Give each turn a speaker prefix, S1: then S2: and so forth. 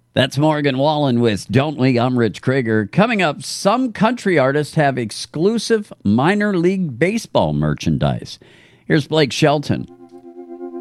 S1: That's Morgan Wallen with Don't We? I'm Rich Krager. Coming up, some country artists have exclusive minor league baseball merchandise. Here's Blake Shelton.